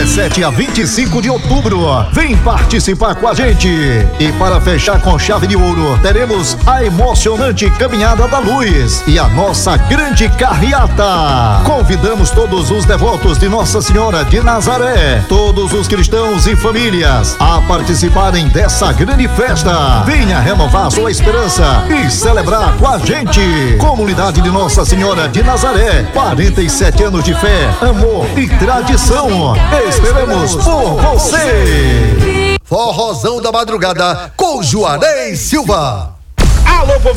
17 a 25 de outubro. Vem participar com a gente. E para fechar com chave de ouro, teremos a emocionante Caminhada da Luz e a nossa grande carreata. Convidamos todos os devotos de Nossa Senhora de Nazaré, todos os cristãos e famílias a participarem dessa grande festa. Venha renovar sua esperança e celebrar com a gente. Comunidade de Nossa Senhora de Nazaré, 47 anos de fé, amor e tradição. Esperamos por você. Forrozão da madrugada com Juarez Silva. Alô, povo